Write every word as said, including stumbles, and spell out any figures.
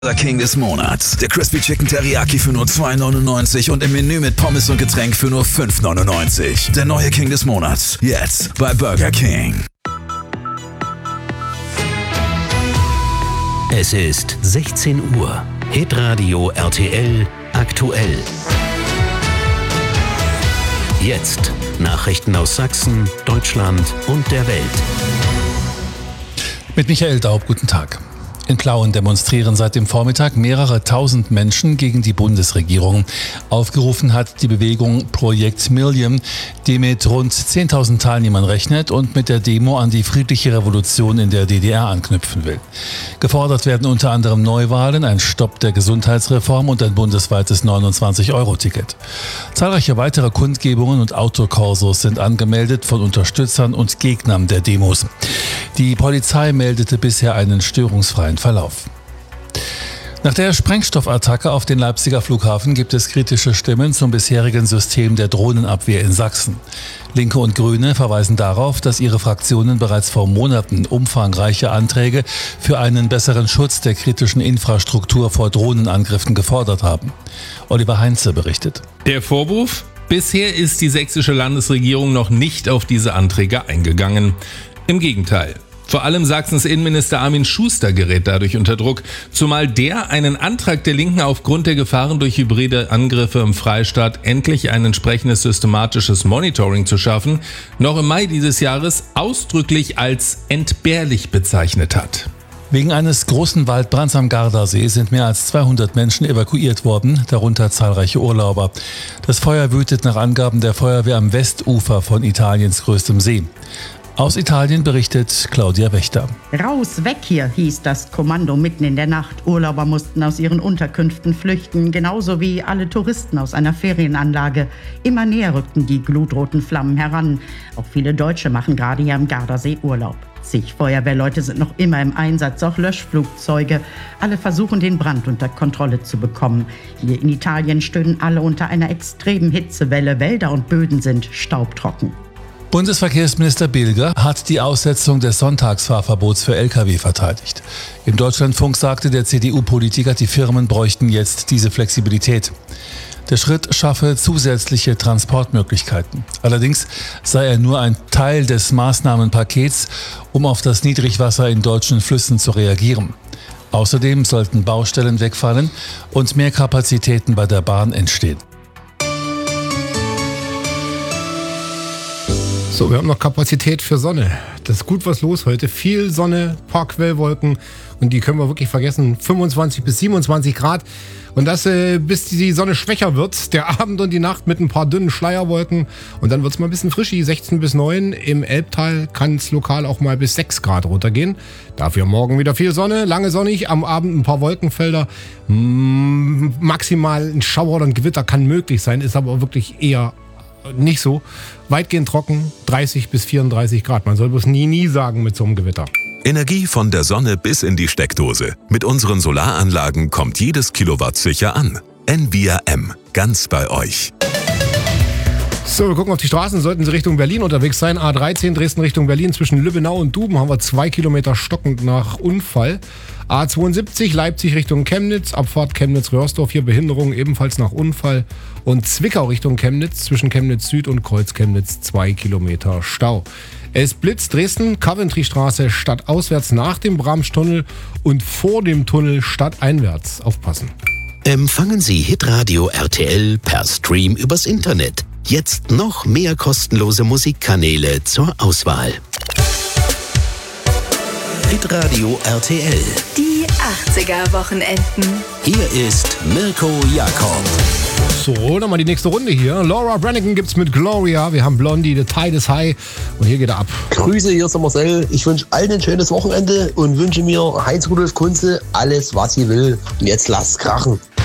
Der King des Monats. Der Crispy Chicken Teriyaki für nur zwei neunundneunzig und im Menü mit Pommes und Getränk für nur fünf neunundneunzig. Der neue King des Monats. Jetzt bei Burger King. Es ist sechzehn Uhr. Hitradio R T L aktuell. Jetzt Nachrichten aus Sachsen, Deutschland und der Welt. Mit Michael Daub, guten Tag. In Plauen demonstrieren seit dem Vormittag mehrere tausend Menschen gegen die Bundesregierung. Aufgerufen hat die Bewegung Projekt Million, die mit rund zehntausend Teilnehmern rechnet und mit der Demo an die friedliche Revolution in der D D R anknüpfen will. Gefordert werden unter anderem Neuwahlen, ein Stopp der Gesundheitsreform und ein bundesweites neunundzwanzig Euro Ticket. Zahlreiche weitere Kundgebungen und Autokorsos sind angemeldet von Unterstützern und Gegnern der Demos. Die Polizei meldete bisher einen störungsfreien Verlauf. Nach der Sprengstoffattacke auf den Leipziger Flughafen gibt es kritische Stimmen zum bisherigen System der Drohnenabwehr in Sachsen. Linke und Grüne verweisen darauf, dass ihre Fraktionen bereits vor Monaten umfangreiche Anträge für einen besseren Schutz der kritischen Infrastruktur vor Drohnenangriffen gefordert haben. Oliver Heinze berichtet. Der Vorwurf? Bisher ist die sächsische Landesregierung noch nicht auf diese Anträge eingegangen. Im Gegenteil. Vor allem Sachsens Innenminister Armin Schuster gerät dadurch unter Druck, zumal der einen Antrag der Linken aufgrund der Gefahren durch hybride Angriffe im Freistaat endlich ein entsprechendes systematisches Monitoring zu schaffen, noch im Mai dieses Jahres ausdrücklich als entbehrlich bezeichnet hat. Wegen eines großen Waldbrands am Gardasee sind mehr als zweihundert Menschen evakuiert worden, darunter zahlreiche Urlauber. Das Feuer wütet nach Angaben der Feuerwehr am Westufer von Italiens größtem See. Aus Italien berichtet Claudia Wächter. Raus, weg hier, hieß das Kommando mitten in der Nacht. Urlauber mussten aus ihren Unterkünften flüchten, genauso wie alle Touristen aus einer Ferienanlage. Immer näher rückten die glutroten Flammen heran. Auch viele Deutsche machen gerade hier am Gardasee Urlaub. Zig Feuerwehrleute sind noch immer im Einsatz, auch Löschflugzeuge. Alle versuchen, den Brand unter Kontrolle zu bekommen. Hier in Italien stöhnen alle unter einer extremen Hitzewelle. Wälder und Böden sind staubtrocken. Bundesverkehrsminister Bilger hat die Aussetzung des Sonntagsfahrverbots für L K W verteidigt. Im Deutschlandfunk sagte der C D U-Politiker, die Firmen bräuchten jetzt diese Flexibilität. Der Schritt schaffe zusätzliche Transportmöglichkeiten. Allerdings sei er nur ein Teil des Maßnahmenpakets, um auf das Niedrigwasser in deutschen Flüssen zu reagieren. Außerdem sollten Baustellen wegfallen und mehr Kapazitäten bei der Bahn entstehen. So, wir haben noch Kapazität für Sonne. Das ist gut was los heute. Viel Sonne, paar Quellwolken und die können wir wirklich vergessen. fünfundzwanzig bis siebenundzwanzig Grad. Und das äh, bis die Sonne schwächer wird. Der Abend und die Nacht mit ein paar dünnen Schleierwolken. Und dann wird es mal ein bisschen frischi, sechzehn bis neun. Im Elbtal kann es lokal auch mal bis sechs Grad runtergehen. Dafür morgen wieder viel Sonne, lange sonnig. Am Abend ein paar Wolkenfelder. Mm, maximal ein Schauer oder ein Gewitter kann möglich sein, ist aber wirklich eher nicht so. Weitgehend trocken, dreißig bis vierunddreißig Grad. Man soll bloß nie, nie sagen mit so einem Gewitter. Energie von der Sonne bis in die Steckdose. Mit unseren Solaranlagen kommt jedes Kilowatt sicher an. Envia M, ganz bei euch. So, wir gucken auf die Straßen. Sollten Sie Richtung Berlin unterwegs sein. A dreizehn Dresden Richtung Berlin. Zwischen Lübbenau und Duben haben wir zwei Kilometer stockend nach Unfall. A zweiundsiebzig Leipzig Richtung Chemnitz. Abfahrt Chemnitz-Röhrsdorf. Hier Behinderung ebenfalls nach Unfall. Und Zwickau Richtung Chemnitz. Zwischen Chemnitz Süd und Kreuz Chemnitz zwei Kilometer Stau. Es blitzt Dresden, Coventry-Straße stadtauswärts nach dem Bramstunnel und vor dem Tunnel stadteinwärts. Aufpassen. Empfangen Sie Hitradio R T L per Stream übers Internet. Jetzt noch mehr kostenlose Musikkanäle zur Auswahl. Hitradio R T L. Die achtziger-Wochenenden. Hier ist Mirko Jakob. So, nochmal die nächste Runde hier. Laura Branigan gibt's mit Gloria. Wir haben Blondie, The Tide is High. Und hier geht er ab. Grüße, hier ist der Marcel. Ich wünsche allen ein schönes Wochenende und wünsche mir Heinz Rudolf Kunze alles, was sie will. Und jetzt lasst krachen.